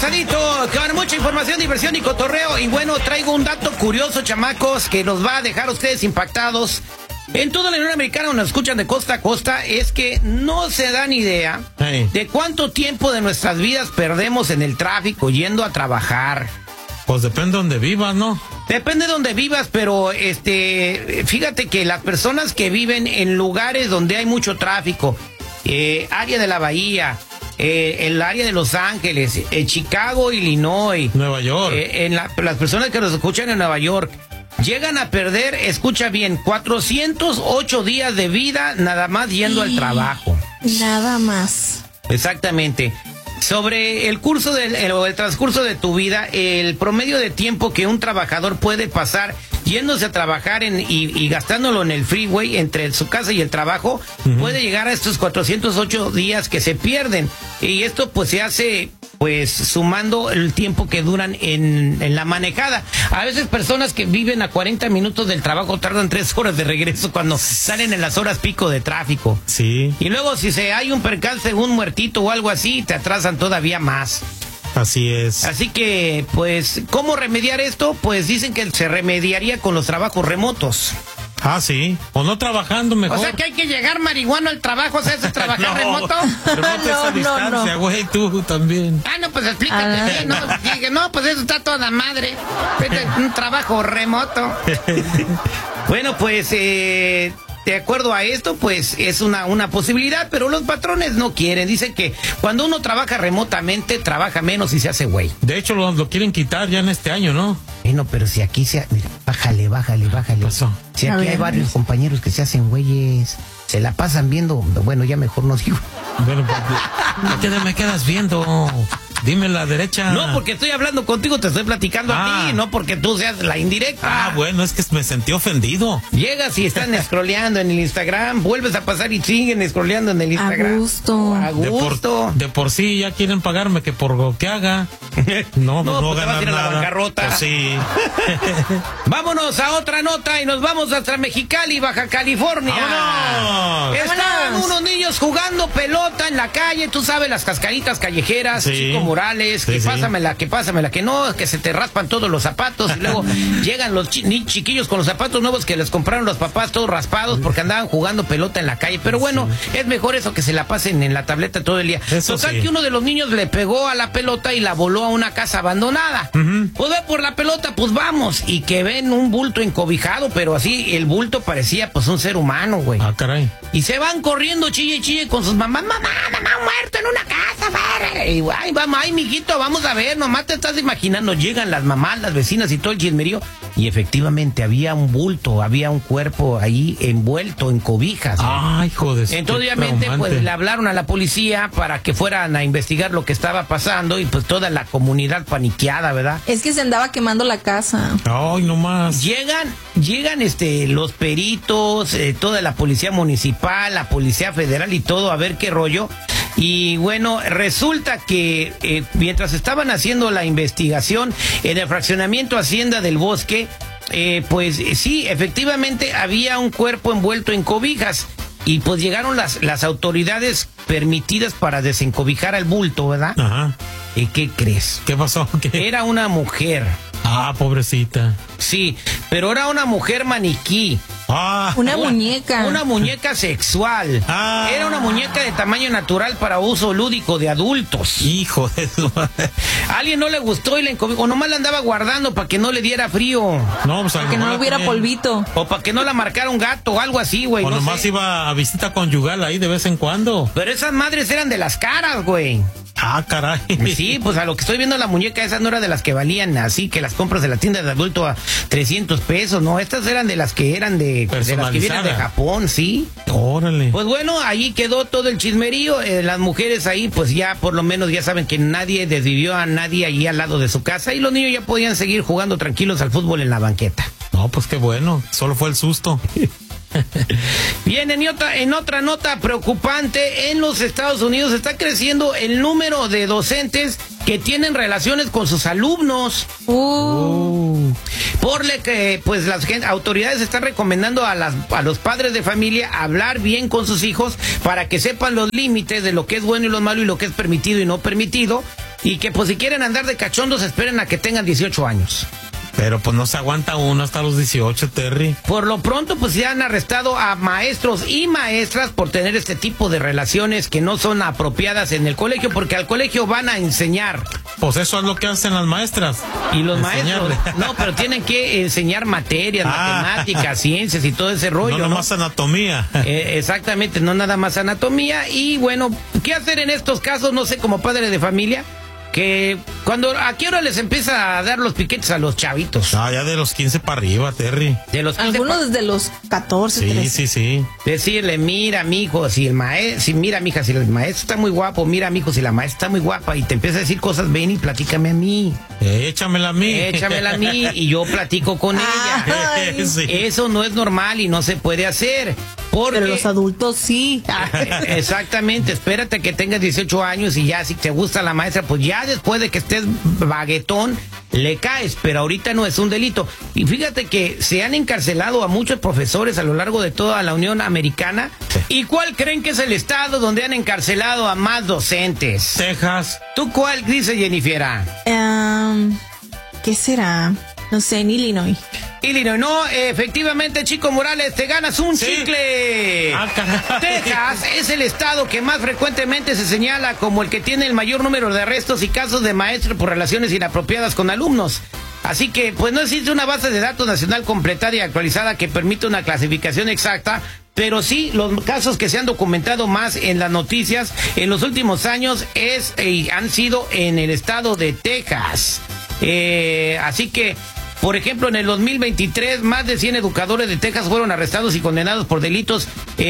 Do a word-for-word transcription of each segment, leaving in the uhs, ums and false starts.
regresadito con mucha información, diversión y cotorreo. Y bueno, traigo un dato curioso, chamacos, que nos va a dejar a ustedes impactados. En toda la Unión Americana, nos escuchan de costa a costa, es que no se dan idea hey. de cuánto tiempo de nuestras vidas perdemos en el tráfico yendo a trabajar. Pues depende de donde vivas, ¿no? Depende de donde vivas, pero este, fíjate que las personas que viven en lugares donde hay mucho tráfico, eh, área de la Bahía, eh, el área de Los Ángeles, eh, Chicago, Illinois, Nueva York, eh, en la, las personas que nos escuchan en Nueva York, llegan a perder, escucha bien, cuatrocientos ocho días de vida nada más yendo al trabajo. Nada más. Exactamente. Sobre el curso del el, el transcurso de tu vida, el promedio de tiempo que un trabajador puede pasar yéndose a trabajar en, y, y gastándolo en el freeway entre su casa y el trabajo, uh-huh. puede llegar a estos cuatrocientos ocho días que se pierden. Y esto pues se hace pues sumando el tiempo que duran en, en la manejada. A veces personas que viven a cuarenta minutos del trabajo tardan tres horas de regreso cuando salen en las horas pico de tráfico. Sí. Y luego si se hay un percance, un muertito o algo así, te atrasan todavía más. Así es. Así que, pues, ¿cómo remediar esto? Pues dicen que se remediaría con los trabajos remotos. Ah, sí. O no trabajando mejor. O sea que hay que llegar marihuano al trabajo, o sea, ¿eso es trabajar no, Remoto remoto? no, distancia, güey, no. Tú también. Ah, no, pues explícate. Ah. ¿sí? No, dije, no, pues eso está toda madre. Un trabajo remoto. Bueno, pues, eh... de acuerdo a esto, pues es una, una posibilidad, pero los patrones no quieren. Dicen que cuando uno trabaja remotamente, trabaja menos y se hace güey. De hecho, lo, lo quieren quitar ya en este año, ¿no? Bueno, pero si aquí se... Mira, bájale, bájale, bájale. Pasó. Si aquí hay varios compañeros que se hacen güeyes, se la pasan viendo... Bueno, ya mejor no digo. Bueno, ¿por qué me quedas viendo? Dime la derecha. No, porque estoy hablando contigo, te estoy platicando ah. a ti, no porque tú seas la indirecta. Ah, bueno, es que me sentí ofendido. Llegas y están scrolleando en el Instagram, vuelves a pasar y siguen scrolleando en el Instagram. A gusto. A gusto. De por, de por sí ya quieren pagarme que por lo que haga. No, no, no pues ganar te vas a ir a nada. la bancarrota. Pues sí. Vámonos a otra nota y nos vamos hasta Mexicali, Baja California. ¡Vámonos! Estaban unos niños jugando pelota en la calle, tú sabes, las cascaritas callejeras, sí. Chico Morales, sí, que sí. pásamela, que pásamela, que no, que se te raspan todos los zapatos y luego llegan los chi chiquillos con los zapatos nuevos que les compraron los papás todos raspados porque andaban jugando pelota en la calle. Pero bueno, sí. es mejor eso que se la pasen en la tableta todo el día. Eso Total sí. que uno de los niños le pegó a la pelota y la voló a una casa abandonada. Uh-huh. Pues ve por la pelota, pues vamos. Y que ven un bulto encobijado, pero así el bulto parecía pues un ser humano, güey. Ah, caray. Y se van corriendo chille chille con sus mamás. Mamá, mamá muerto en una casa, madre. Y ay, vamos, ay, mijito, vamos a ver, nomás te estás imaginando. Llegan las mamás, las vecinas y todo el chismerío. Y efectivamente había un bulto, había un cuerpo ahí envuelto en cobijas. Ay, joder. Entonces obviamente pues le hablaron a la policía para que fueran a investigar lo que estaba pasando y pues toda la comunidad paniqueada, ¿verdad? Es que se andaba quemando la casa. Ay, no más. Llegan, llegan este los peritos, eh, toda la policía municipal, la policía federal y todo a ver qué rollo. Y bueno, resulta que eh, mientras estaban haciendo la investigación en el fraccionamiento Hacienda del Bosque, eh, pues sí, efectivamente había un cuerpo envuelto en cobijas. Y pues llegaron las, las autoridades permitidas para desencobijar al bulto, ¿verdad? Ajá. ¿Y qué crees? ¿Qué pasó? ¿Qué? Era una mujer. Ah, pobrecita. Sí, pero era una mujer maniquí. Ah, una muñeca. Una muñeca sexual. Ah. Era una muñeca de tamaño natural para uso lúdico de adultos. Hijo de su madre. A alguien no le gustó y le encobijó. O nomás la andaba guardando para que no le diera frío. No, pues para que no hubiera tenía... polvito. O para que no la marcara un gato o algo así, güey. O no nomás sé. Iba a visita conyugal ahí de vez en cuando. Pero esas madres eran de las caras, güey. Ah, caray. Sí, pues a lo que estoy viendo la muñeca, esas no era de las que valían así, que las compras de la tienda de adulto a trescientos pesos, no, estas eran de las que eran de, de las que vienen de Japón, sí. Órale. Pues bueno, ahí quedó todo el chismerío, eh, las mujeres ahí pues ya por lo menos ya saben que nadie desvivió a nadie allí al lado de su casa y los niños ya podían seguir jugando tranquilos al fútbol en la banqueta. No, pues qué bueno, solo fue el susto. Bien, en otra, en otra nota preocupante, en los Estados Unidos está creciendo el número de docentes que tienen relaciones con sus alumnos. Uh. Por lo que pues las autoridades están recomendando a, las, a los padres de familia hablar bien con sus hijos para que sepan los límites de lo que es bueno y lo malo y lo que es permitido y no permitido. y que pues si quieren andar de cachondos esperen a que tengan dieciocho años. Pero pues no se aguanta uno hasta los dieciocho, Terry. Por lo pronto, pues ya han arrestado a maestros y maestras por tener este tipo de relaciones que no son apropiadas en el colegio, porque al colegio van a enseñar. Pues eso es lo que hacen las maestras. Y los Enseñarle. maestros, no, pero tienen que enseñar materias, Ah. matemáticas, ciencias y todo ese rollo, No, ¿no? nomás anatomía. Eh, exactamente, no nada más anatomía. Y bueno, ¿qué hacer en estos casos? No sé, como padre de familia, que cuando, ¿a qué hora les empieza a dar los piquetes a los chavitos? Ah, ya de los quince para arriba, Terry. De los quince Algunos pa- desde los catorce, Sí, trece. sí, sí. Decirle, mira, mijo, si el maestro, si mira, mija, si el maestro está muy guapo, mira, mijo, si la maestra está muy guapa, y te empieza a decir cosas, ven y platícame a mí. Eh, échamela a mí. Échamela a mí y yo platico con ella. Ay. Sí. Eso no es normal y no se puede hacer. Porque Pero los adultos sí. exactamente, espérate que tengas dieciocho años y ya si te gusta la maestra, pues ya después de que estés baguetón, le caes, pero ahorita no es un delito. Y fíjate que se han encarcelado a muchos profesores a lo largo de toda la Unión Americana. Sí. ¿Y cuál creen que es el estado donde han encarcelado a más docentes? Texas. ¿Tú cuál dice, Jennifer? Em, ¿Qué será? No sé, en Illinois. Illinois, no, efectivamente, Chico Morales, te ganas un Sí. chicle. Ah, caray. Texas es el estado que más frecuentemente se señala como el que tiene el mayor número de arrestos y casos de maestros por relaciones inapropiadas con alumnos. Así que, pues no existe una base de datos nacional completada y actualizada que permita una clasificación exacta, pero sí los casos que se han documentado más en las noticias en los últimos años es eh, han sido en el estado de Texas. Eh, así que, por ejemplo, en el dos mil veintitrés, más de cien educadores de Texas fueron arrestados y condenados por delitos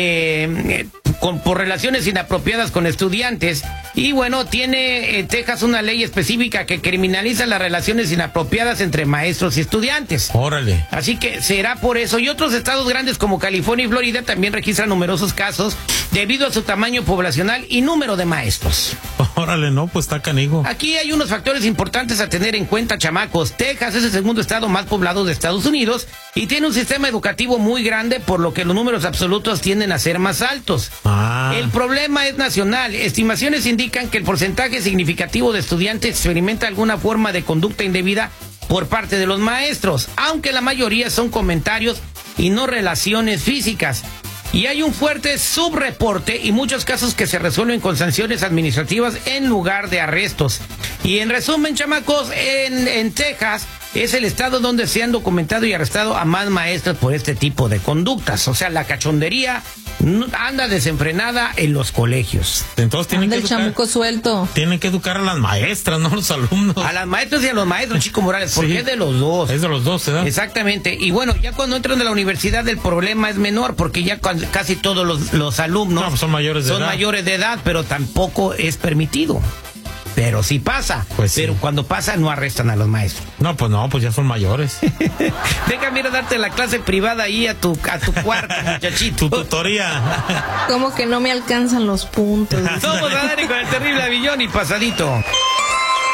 eh, con, por relaciones inapropiadas con estudiantes. Y bueno, tiene eh, Texas una ley específica que criminaliza las relaciones inapropiadas entre maestros y estudiantes. Órale. Así que será por eso. Y otros estados grandes como California y Florida también registran numerosos casos debido a su tamaño poblacional y número de maestros. Órale, no, pues está canijo. Aquí hay unos factores importantes a tener en cuenta, chamacos. Texas es el segundo estado más poblado de Estados Unidos y tiene un sistema educativo muy grande, por lo que los números absolutos tienden a ser más altos. Ah. El problema es nacional. Estimaciones indican que el porcentaje significativo de estudiantes experimenta alguna forma de conducta indebida por parte de los maestros, aunque la mayoría son comentarios y no relaciones físicas. Y hay un fuerte subreporte y muchos casos que se resuelven con sanciones administrativas en lugar de arrestos. Y en resumen, chamacos, en, en Texas es el estado donde se han documentado y arrestado a más maestros por este tipo de conductas. O sea, la cachondería anda desenfrenada en los colegios. Entonces tienen Anda que el educar, chamuco suelto. tienen que educar a las maestras, no a los alumnos. A las maestras y a los maestros, Chico Morales, porque Sí. es de los dos. Es de los dos, ¿verdad? Exactamente. Y bueno, ya cuando entran a la universidad el problema es menor, porque ya cu- casi todos los, los alumnos No, pues son mayores de son edad. mayores de edad, pero tampoco es permitido. Pero sí pasa. Pues sí. Pero cuando pasa no arrestan a los maestros. No, pues no, pues ya son mayores. Déjame ir a darte la clase privada ahí a tu, a tu cuarto, muchachito. Tu tutoría. Como que no me alcanzan los puntos. Somos Adani con el terrible Avillón y Pasadito.